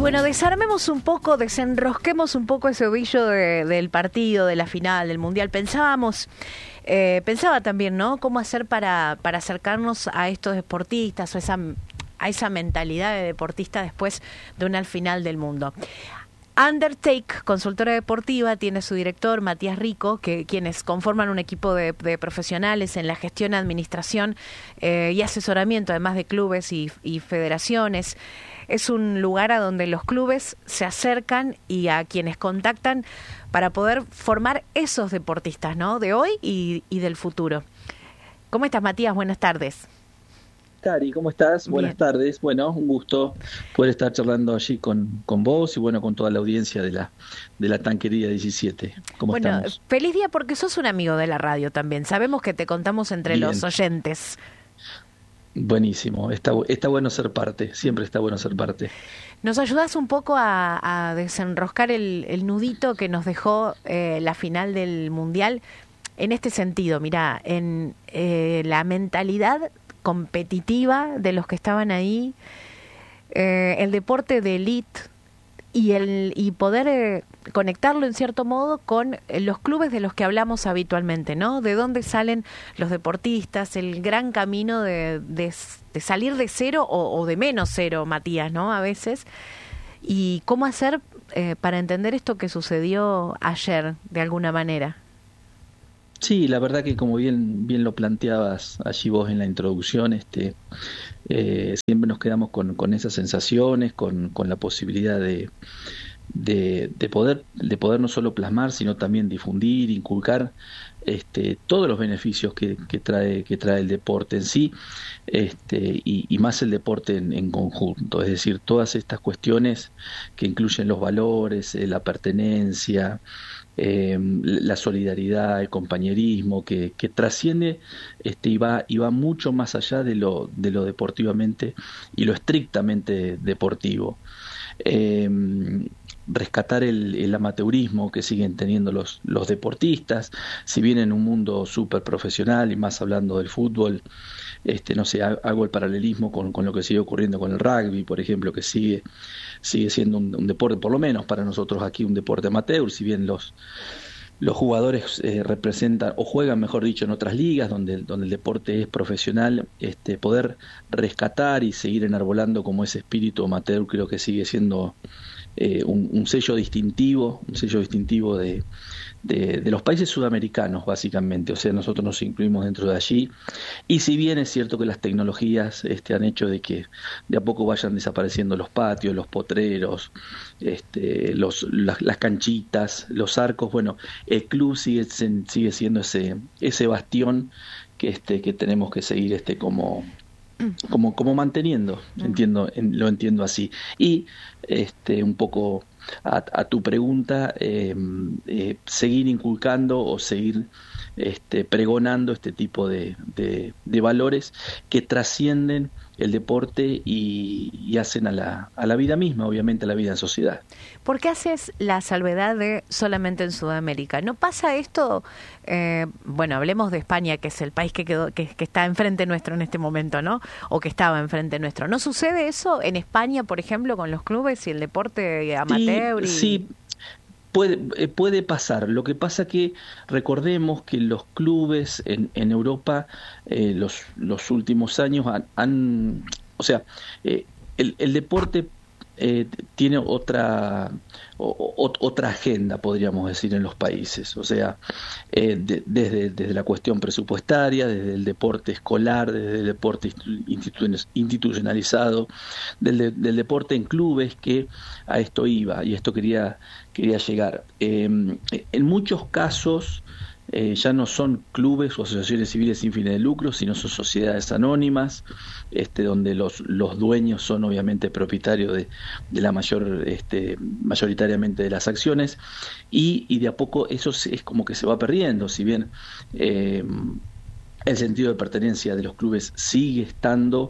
Bueno, desarmemos un poco, desenrosquemos un poco ese ovillo del partido, de la final, del Mundial. Pensaba también, ¿no? Cómo hacer para acercarnos a estos deportistas o a esa mentalidad de deportista después de una final del mundo. Undertake, consultora deportiva, tiene su director, Matías Rico, quienes conforman un equipo de profesionales en la gestión, administración y asesoramiento, además de clubes y federaciones. Es un lugar a donde los clubes se acercan y a quienes contactan para poder formar esos deportistas, ¿no? De hoy y del futuro. ¿Cómo estás, Matías? Buenas tardes. Cari, ¿cómo estás? Bien. Buenas tardes. Bueno, un gusto poder estar charlando allí con vos y bueno, con toda la audiencia de la tan querida 17. ¿Cómo estamos? Feliz día porque sos un amigo de la radio también. Sabemos que te contamos entre Bien. los oyentes. Buenísimo. Está bueno ser parte. Siempre está bueno ser parte. ¿Nos ayudás un poco a desenroscar el nudito que nos dejó la final del Mundial? En este sentido, mirá, en la mentalidad competitiva de los que estaban ahí, el deporte de élite y poder conectarlo en cierto modo con los clubes de los que hablamos habitualmente, ¿no? De dónde salen los deportistas, el gran camino de salir de cero o de menos cero, Matías, ¿no? A veces. Y cómo hacer para entender esto que sucedió ayer, de alguna manera. Sí, la verdad que como bien lo planteabas allí vos en la introducción, siempre nos quedamos con esas sensaciones, con la posibilidad de poder no solo plasmar, sino también difundir, inculcar todos los beneficios que trae el deporte en sí, y más el deporte en conjunto, es decir, todas estas cuestiones que incluyen los valores, la pertenencia, la solidaridad, el compañerismo, que trasciende y va mucho más allá de lo deportivamente y lo estrictamente deportivo. Rescatar el amateurismo que siguen teniendo los deportistas, si bien en un mundo súper profesional y más hablando del fútbol, no sé, hago el paralelismo con lo que sigue ocurriendo con el rugby, por ejemplo, que sigue siendo un deporte, por lo menos para nosotros aquí, un deporte amateur, si bien los jugadores representan o juegan, mejor dicho, en otras ligas donde el deporte es profesional, poder rescatar y seguir enarbolando como ese espíritu amateur creo que sigue siendo un sello distintivo de los países sudamericanos, básicamente. O sea, nosotros nos incluimos dentro de allí, y si bien es cierto que las tecnologías han hecho de que de a poco vayan desapareciendo los patios, los potreros, las canchitas, los arcos, bueno, el club sigue siendo ese bastión que tenemos que seguir como manteniendo, lo entiendo así. Y un poco a tu pregunta, seguir inculcando o seguir pregonando este tipo de valores que trascienden el deporte y hacen a la vida misma, obviamente a la vida en sociedad. ¿Por qué haces la salvedad de solamente en Sudamérica? ¿No pasa esto? Bueno, hablemos de España, que es el país que está enfrente nuestro en este momento, ¿no? O que estaba enfrente nuestro. ¿No sucede eso en España, por ejemplo, con los clubes y el deporte amateur? Sí. Puede pasar. Lo que pasa que recordemos que los clubes en Europa los últimos años o sea, el deporte tiene otra agenda, podríamos decir, en los países. O sea, desde la cuestión presupuestaria, desde el deporte escolar, desde el deporte institucionalizado, del deporte en clubes, que a esto iba y esto quería llegar. En muchos casos ya no son clubes o asociaciones civiles sin fines de lucro, sino son sociedades anónimas, donde los dueños son obviamente propietarios de la mayoritariamente de las acciones, y de a poco eso es como que se va perdiendo, si bien el sentido de pertenencia de los clubes sigue estando,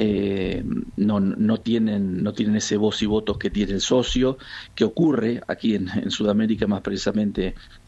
no tienen ese voz y votos que tiene el socio, que ocurre aquí en Sudamérica más precisamente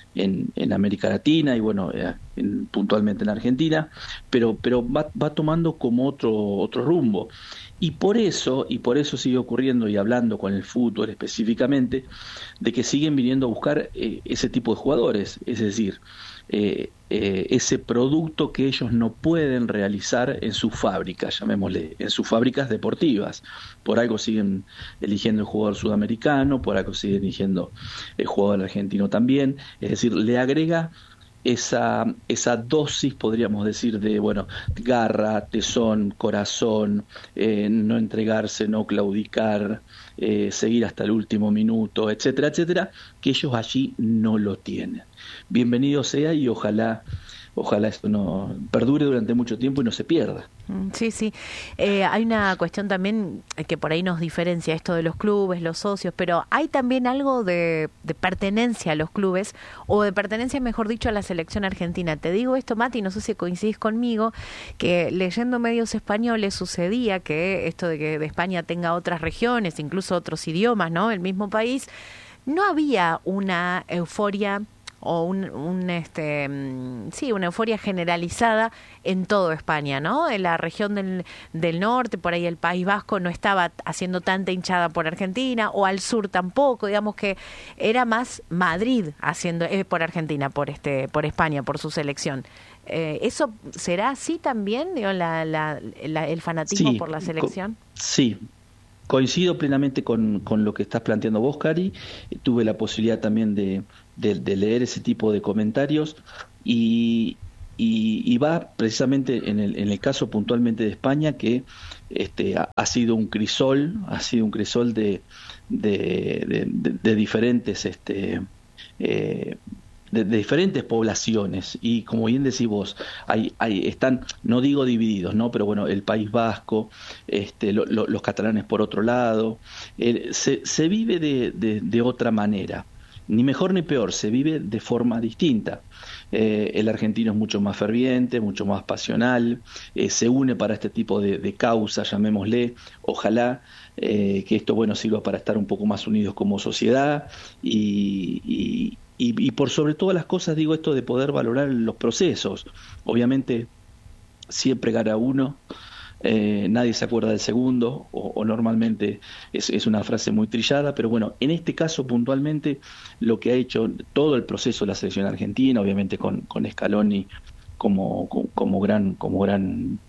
en América Latina y bueno, puntualmente en Argentina, pero va tomando como otro rumbo. Y por eso sigue ocurriendo, y hablando con el fútbol específicamente, de que siguen viniendo a buscar ese tipo de jugadores, es decir, ese producto que ellos no pueden realizar en sus fábricas, llamémosle, en sus fábricas deportivas. Por algo siguen eligiendo el jugador sudamericano, por algo siguen eligiendo el jugador argentino también, es decir, le agrega esa dosis, podríamos decir, de bueno, garra, tesón, corazón, no entregarse, no claudicar, seguir hasta el último minuto, etcétera, etcétera, que ellos allí no lo tienen. Bienvenido sea y ojalá esto no perdure durante mucho tiempo y no se pierda. Sí, sí. Hay una cuestión también que por ahí nos diferencia esto de los clubes, los socios, pero hay también algo de pertenencia a los clubes, o de pertenencia, mejor dicho, a la selección argentina. Te digo esto, Mati, no sé si coincidís conmigo, que leyendo medios españoles sucedía que esto de que de España tenga otras regiones, incluso otros idiomas, ¿no? El mismo país, no había una euforia o una euforia generalizada en toda España, ¿no? En la región del norte, por ahí el País Vasco no estaba haciendo tanta hinchada por Argentina, o al sur tampoco, digamos que era más Madrid haciendo por Argentina, por España, por su selección. ¿Eso será así también, digo, el fanatismo por la selección? Sí. Coincido plenamente con lo que estás planteando vos, Cari. Tuve la posibilidad también de leer ese tipo de comentarios y va precisamente en el caso puntualmente de España, que ha sido un crisol de diferentes de diferentes poblaciones, y como bien decís vos, están, no digo divididos, ¿no? Pero bueno, el País Vasco, los catalanes por otro lado, se vive de otra manera, ni mejor ni peor, se vive de forma distinta. El argentino es mucho más ferviente, mucho más pasional, se une para este tipo de causas, llamémosle. Ojalá que esto, bueno, sirva para estar un poco más unidos como sociedad y por sobre todas las cosas, digo esto de poder valorar los procesos. Obviamente siempre gana uno, nadie se acuerda del segundo, o normalmente es una frase muy trillada, pero bueno, en este caso puntualmente lo que ha hecho todo el proceso de la selección argentina, obviamente con Scaloni como gran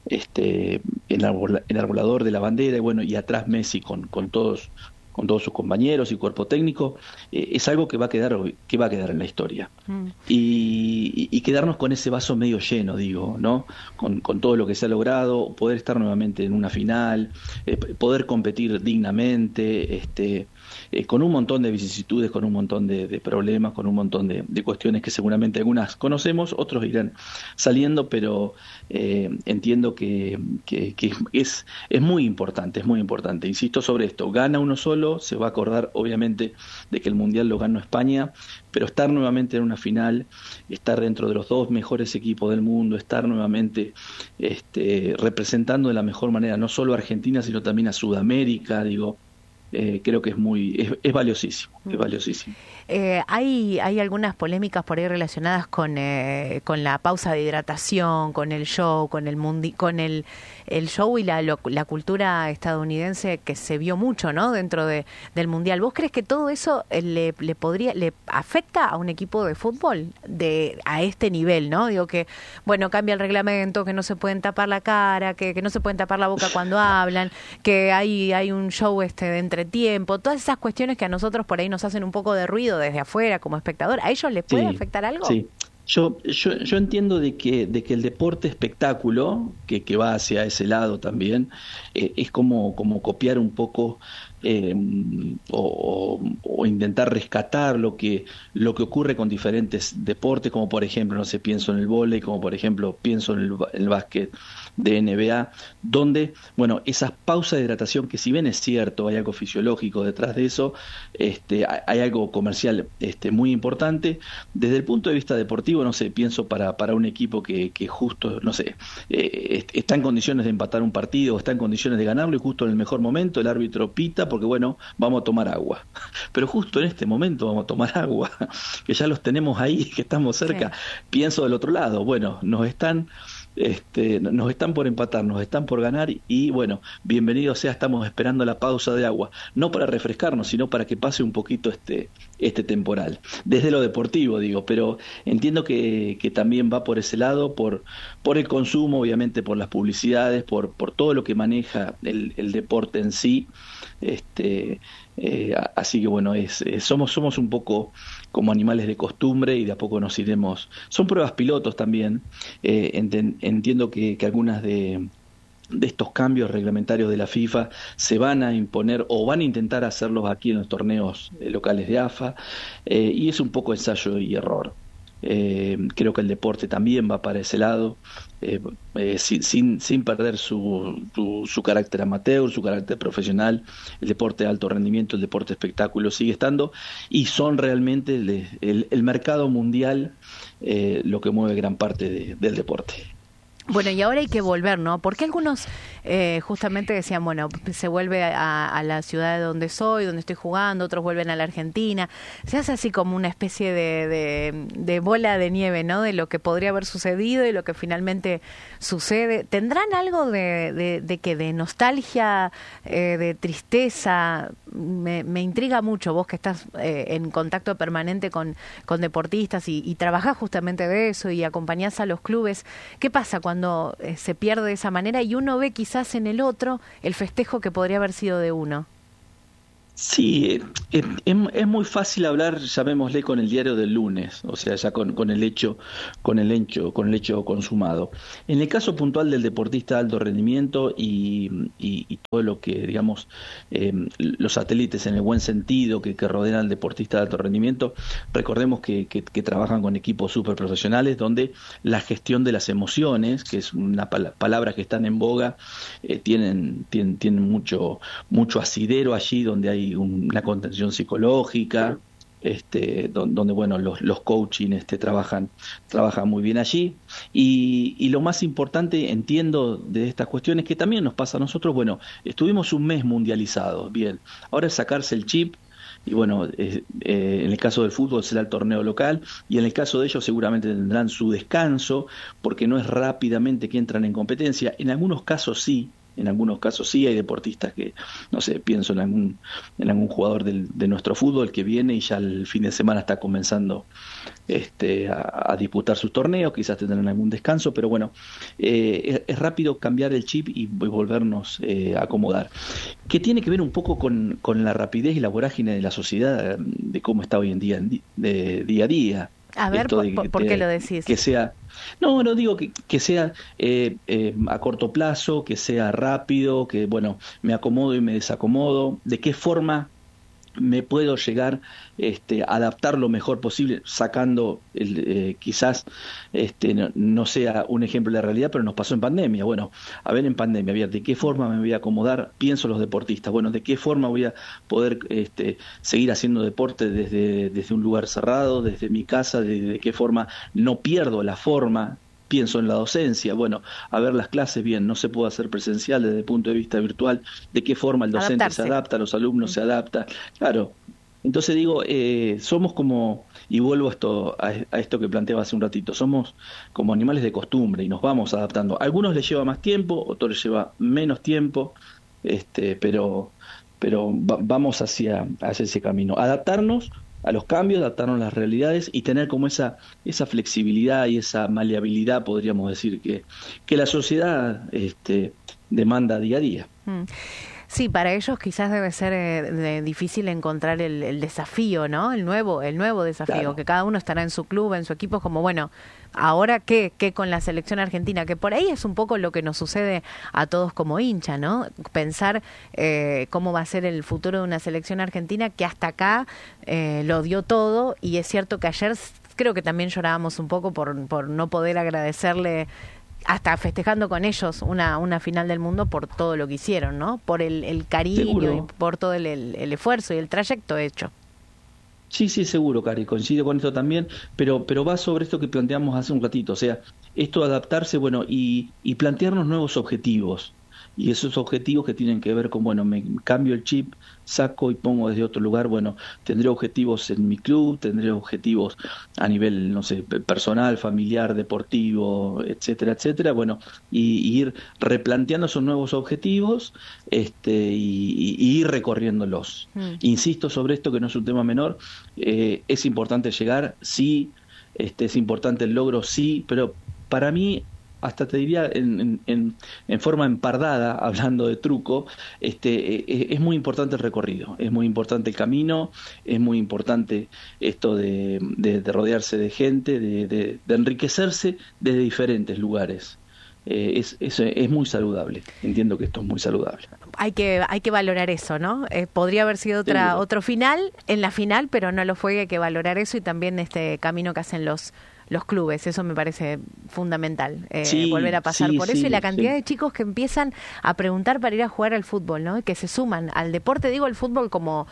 enarbolador de la bandera, y bueno, y atrás Messi con todos sus compañeros y cuerpo técnico, es algo que va a quedar en la historia. Y quedarnos con ese vaso medio lleno, digo, ¿no? Con todo lo que se ha logrado, poder estar nuevamente en una final, poder competir dignamente, con un montón de vicisitudes, con un montón de problemas, con un montón de cuestiones que seguramente algunas conocemos, otros irán saliendo, pero entiendo que es muy importante, insisto sobre esto, gana uno solo, se va a acordar obviamente de que el Mundial lo ganó España, pero estar nuevamente en una final, estar dentro de los dos mejores equipos del mundo, estar nuevamente representando de la mejor manera no solo a Argentina, sino también a Sudamérica, digo, creo que es valiosísimo, es valiosísimo. Hay algunas polémicas por ahí relacionadas con la pausa de hidratación, con el show, con el show y la cultura estadounidense que se vio mucho, ¿no? Dentro del Mundial. ¿Vos crees que todo eso le afecta a un equipo de fútbol a este nivel, ¿no? Digo que, bueno, cambia el reglamento, que no se pueden tapar la cara, que no se pueden tapar la boca cuando hablan, que hay un show de entretiempo, todas esas cuestiones que a nosotros por ahí nos hacen un poco de ruido desde afuera como espectador. ¿A ellos les puede afectar algo? Sí. Yo entiendo de que el deporte espectáculo, que va hacia ese lado también, es como copiar un poco o intentar rescatar lo que ocurre con diferentes deportes, como por ejemplo, no sé, pienso en el vóley, como por ejemplo pienso en el básquet de NBA, donde, bueno, esas pausas de hidratación, que si bien es cierto, hay algo fisiológico detrás de eso, hay algo comercial muy importante. Desde el punto de vista deportivo, no sé, pienso para un equipo que justo, no sé, está en condiciones de empatar un partido, o está en condiciones de ganarlo, y justo en el mejor momento el árbitro pita porque bueno, vamos a tomar agua. Pero justo en este momento vamos a tomar agua, que ya los tenemos ahí, que estamos cerca. Sí. Pienso del otro lado, bueno, nos están por empatar, nos están por ganar y bueno, bienvenido sea, estamos esperando la pausa de agua, no para refrescarnos, sino para que pase un poquito este temporal. Desde lo deportivo digo, pero entiendo que también va por ese lado, por el consumo, obviamente por las publicidades, por todo lo que maneja el deporte en sí. Así que bueno, somos un poco como animales de costumbre y de a poco nos iremos. Son pruebas pilotos también. Entiendo que algunas de estos cambios reglamentarios de la FIFA se van a imponer o van a intentar hacerlos aquí en los torneos locales de AFA, y es un poco ensayo y error. Creo que el deporte también va para ese lado, sin perder su carácter amateur, su carácter profesional. El deporte de alto rendimiento, el deporte espectáculo sigue estando y son realmente el mercado mundial lo que mueve gran parte del deporte. Bueno, y ahora hay que volver, ¿no? Porque algunos justamente decían, bueno, se vuelve a la ciudad de donde soy, donde estoy jugando, otros vuelven a la Argentina. Se hace así como una especie de bola de nieve, ¿no? De lo que podría haber sucedido y lo que finalmente sucede. ¿Tendrán algo de nostalgia, de tristeza? Me intriga mucho, vos que estás en contacto permanente con deportistas y trabajás justamente de eso y acompañás a los clubes. ¿Qué pasa cuando se pierde de esa manera y uno ve quizás en el otro el festejo que podría haber sido de uno? Sí, es muy fácil hablar, llamémosle, con el diario del lunes, o sea, ya con el hecho consumado. En el caso puntual del deportista de alto rendimiento y todo lo que, digamos, los satélites en el buen sentido que rodean al deportista de alto rendimiento, recordemos que trabajan con equipos súper profesionales donde la gestión de las emociones, que es una palabra que están en boga, tienen mucho asidero allí donde hay una contención psicológica, donde bueno, los coaching trabajan muy bien allí, y lo más importante, entiendo, de estas cuestiones que también nos pasa a nosotros. Bueno, estuvimos un mes mundializados, bien, ahora es sacarse el chip. Y bueno, en el caso del fútbol será el torneo local y en el caso de ellos seguramente tendrán su descanso porque no es rápidamente que entran en competencia. En algunos casos sí hay deportistas que, no sé, pienso en algún jugador de nuestro fútbol que viene y ya el fin de semana está comenzando a disputar sus torneos, quizás tendrán algún descanso, pero bueno, es rápido cambiar el chip y volvernos a acomodar. Que tiene que ver un poco con la rapidez y la vorágine de la sociedad, de cómo está hoy en día, de día a día. A ver, ¿por qué lo decís? Que sea, no digo que sea a corto plazo, que sea rápido, que bueno, me acomodo y me desacomodo, de qué forma me puedo llegar a adaptar lo mejor posible, sacando quizás no sea un ejemplo de la realidad, pero nos pasó en pandemia. Bueno, a ver, en pandemia, a ver, ¿de qué forma me voy a acomodar? Pienso los deportistas, bueno, ¿de qué forma voy a poder seguir haciendo deporte desde un lugar cerrado, desde mi casa? ¿De qué forma no pierdo la forma? Pienso en la docencia, bueno, a ver, las clases, bien, no se puede hacer presencial desde el punto de vista virtual, ¿de qué forma el docente se adapta, los alumnos se adaptan? Claro, entonces digo, somos como, y vuelvo a esto que planteaba hace un ratito, somos como animales de costumbre y nos vamos adaptando. A algunos les lleva más tiempo, otros les lleva menos tiempo, pero vamos hacia ese camino, adaptarnos a los cambios, adaptarnos a las realidades y tener como esa flexibilidad y esa maleabilidad, podríamos decir, que la sociedad demanda día a día. Sí, para ellos quizás debe ser difícil encontrar el desafío, ¿no? El nuevo desafío, claro. Que cada uno estará en su club, en su equipo, es como, bueno, ahora qué con la selección argentina, que por ahí es un poco lo que nos sucede a todos como hincha, ¿no? Pensar cómo va a ser el futuro de una selección argentina que hasta acá lo dio todo, y es cierto que ayer creo que también llorábamos un poco por no poder agradecerle, hasta festejando con ellos una final del mundo por todo lo que hicieron, ¿no? Por el cariño. ¿Seguro? Y por todo el esfuerzo y el trayecto hecho. Sí, seguro, Cari, coincido con esto también, pero va sobre esto que planteamos hace un ratito, o sea, esto de adaptarse, bueno, y plantearnos nuevos objetivos. y esos objetivos que tienen que ver con, bueno, me cambio el chip, saco y pongo desde otro lugar, bueno, tendré objetivos en mi club, tendré objetivos a nivel, no sé, personal, familiar, deportivo, etcétera, etcétera, bueno, y ir replanteando esos nuevos objetivos, y ir recorriéndolos. Insisto sobre esto, que no es un tema menor, es importante llegar, sí, es importante el logro, sí, pero para mí, hasta te diría en forma empardada, hablando de truco, es muy importante el recorrido, es muy importante el camino, es muy importante esto de rodearse de gente, de enriquecerse desde diferentes lugares. Es muy saludable, entiendo que esto es muy saludable. Hay que valorar eso, ¿no? Podría haber sido otro final en la final, pero no lo fue, hay que valorar eso, y también este camino que hacen los clubes, eso me parece fundamental, volver a pasar por eso, y la cantidad de chicos que empiezan a preguntar para ir a jugar al fútbol, ¿no? Que se suman al deporte, digo el fútbol como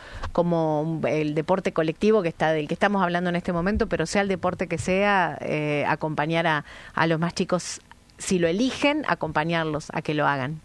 el deporte colectivo del que estamos hablando en este momento, pero sea el deporte que sea, acompañar a los más chicos, si lo eligen, acompañarlos a que lo hagan.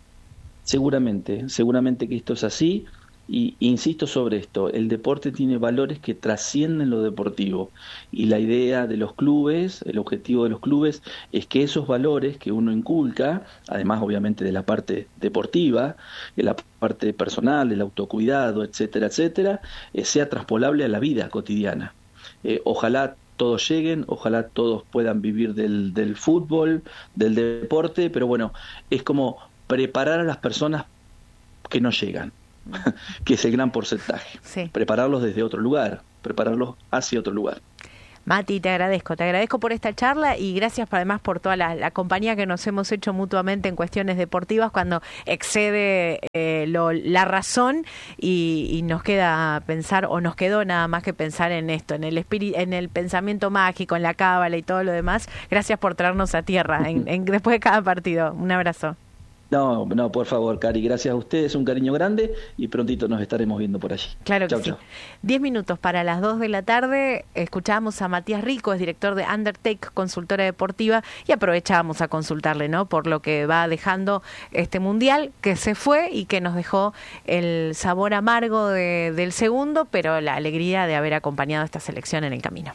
Seguramente que esto es así. Y insisto sobre esto, el deporte tiene valores que trascienden lo deportivo, y la idea de los clubes, el objetivo de los clubes es que esos valores que uno inculca, además obviamente de la parte deportiva, de la parte personal, del autocuidado, etcétera, etcétera, sea traspolable a la vida cotidiana. Ojalá todos lleguen, ojalá todos puedan vivir del fútbol, del deporte, pero bueno, es como preparar a las personas que no llegan, que es el gran porcentaje. Sí. Prepararlos desde otro lugar, prepararlos hacia otro lugar. Mati, te agradezco por esta charla, y gracias además por toda la compañía que nos hemos hecho mutuamente en cuestiones deportivas cuando excede la razón, y nos queda pensar, o nos quedó nada más que pensar en esto, en el pensamiento mágico, en la cábala y todo lo demás. Gracias por traernos a tierra después de cada partido. Un abrazo. No, por favor, Cari, gracias a ustedes, un cariño grande, y prontito nos estaremos viendo por allí. Claro que sí. 10 minutos para las 2 de la tarde, escuchamos a Matías Rico, es director de Undertake, consultora deportiva, y aprovechábamos a consultarle, ¿no?, por lo que va dejando este mundial, que se fue y que nos dejó el sabor amargo del segundo, pero la alegría de haber acompañado a esta selección en el camino.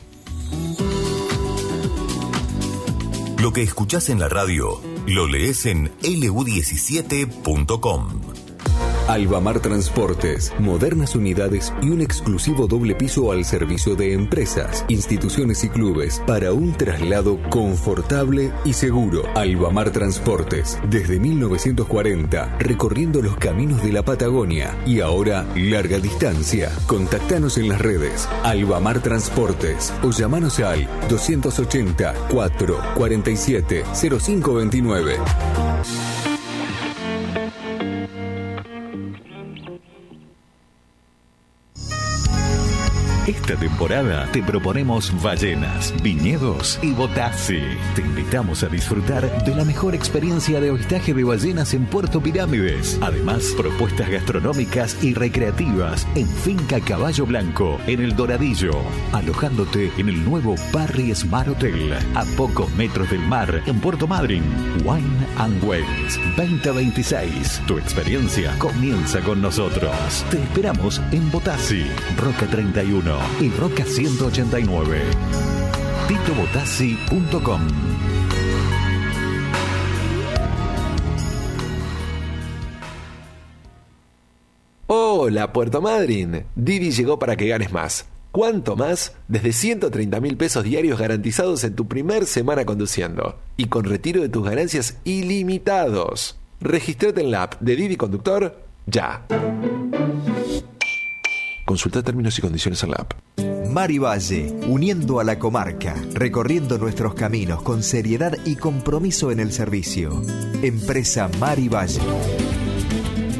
Lo que escuchás en la radio, lo lees en lu17.com. Albamar Transportes, modernas unidades y un exclusivo doble piso al servicio de empresas, instituciones y clubes para un traslado confortable y seguro. Albamar Transportes, desde 1940, recorriendo los caminos de la Patagonia y ahora larga distancia. Contactanos en las redes Albamar Transportes o llamanos al 280 447 0529. Esta temporada te proponemos ballenas, viñedos y Botassi. Te invitamos a disfrutar de la mejor experiencia de avistaje de ballenas en Puerto Pirámides. Además, propuestas gastronómicas y recreativas en Finca Caballo Blanco, en El Doradillo. Alojándote en el nuevo Parry Smart Hotel, a pocos metros del mar, en Puerto Madryn. Wine and Wells 2026. Tu experiencia comienza con nosotros. Te esperamos en Botassi, Roca 31 y Roca 189. titobotassi.com. Hola Puerto Madryn, Didi llegó para que ganes más. ¿Cuánto más? Desde 130.000 pesos diarios garantizados en tu primer semana conduciendo, y con retiro de tus ganancias ilimitados. Regístrate en la app de Didi Conductor ya. Consulta términos y condiciones en la app. Mari Valle, uniendo a la comarca, recorriendo nuestros caminos con seriedad y compromiso en el servicio. Empresa Mari Valle.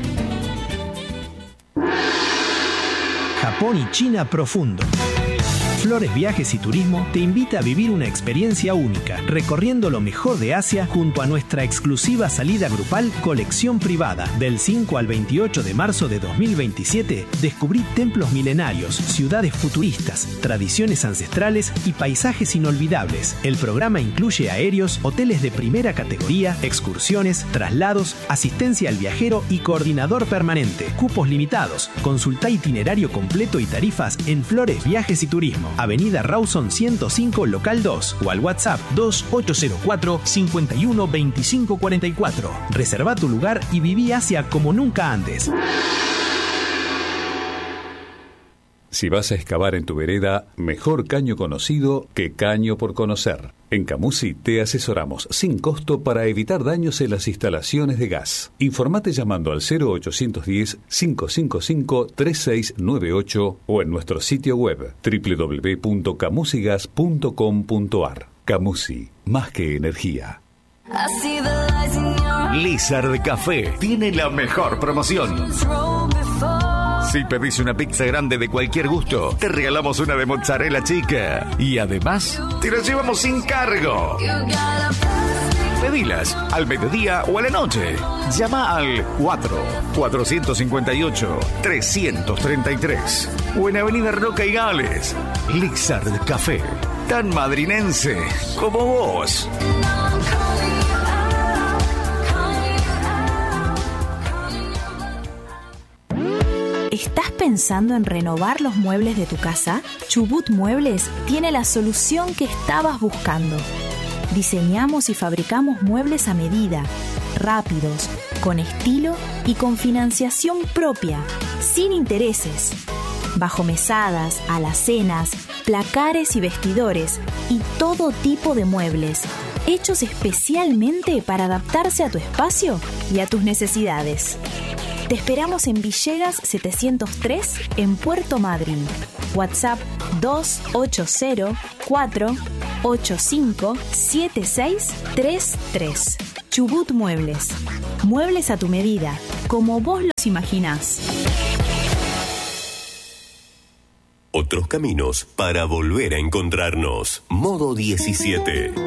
Japón y China profundo. Flores Viajes y Turismo te invita a vivir una experiencia única, recorriendo lo mejor de Asia junto a nuestra exclusiva salida grupal Colección Privada. Del 5 al 28 de marzo de 2027, descubrí templos milenarios, ciudades futuristas, tradiciones ancestrales y paisajes inolvidables. El programa incluye aéreos, hoteles de primera categoría, excursiones, traslados, asistencia al viajero y coordinador permanente. Cupos limitados. Consulta itinerario completo y tarifas en Flores Viajes y Turismo. Avenida Rawson 105, local 2, o al WhatsApp 2804 51 25 44. Reserva tu lugar y viví Asia como nunca antes. Si vas a excavar en tu vereda, mejor caño conocido que caño por conocer. En Camusi te asesoramos sin costo para evitar daños en las instalaciones de gas. Informate llamando al 0810-555-3698 o en nuestro sitio web www.camusigas.com.ar. Camusi, más que energía. Lizard Café tiene la mejor promoción. Si pedís una pizza grande de cualquier gusto, te regalamos una de mozzarella chica. Y además, te la llevamos sin cargo. Pedilas al mediodía o a la noche. Llama al 4-458-333. O en Avenida Roca y Gales. Lizard Café. Tan madrinense como vos. ¿Estás pensando en renovar los muebles de tu casa? Chubut Muebles tiene la solución que estabas buscando. Diseñamos y fabricamos muebles a medida, rápidos, con estilo y con financiación propia, sin intereses. Bajo mesadas, alacenas, placares y vestidores y todo tipo de muebles, hechos especialmente para adaptarse a tu espacio y a tus necesidades. Te esperamos en Villegas 703 en Puerto Madryn. WhatsApp 280-485-7633. Chubut Muebles. Muebles a tu medida, como vos los imaginás. Otros caminos para volver a encontrarnos. Modo 17.